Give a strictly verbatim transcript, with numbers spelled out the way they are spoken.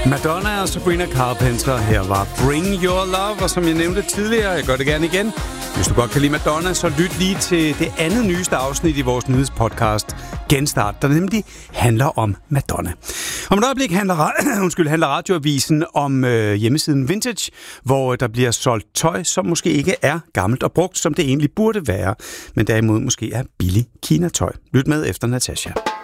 Madonna og Sabrina Carpenter. Her var Bring Your Love, og som jeg nævnte tidligere, jeg gør det gerne igen. Hvis du godt kan lide Madonna, så lyt lige til det andet nyeste afsnit i vores nyhedspodcast Genstart, der nemlig handler om Madonna. Om et øjeblik handler, undskyld, handler radioavisen om øh, hjemmesiden Vintage, hvor der bliver solgt tøj, som måske ikke er gammelt og brugt, som det egentlig burde være, men derimod måske er billig Kina-tøj. Lyt med efter Natasha.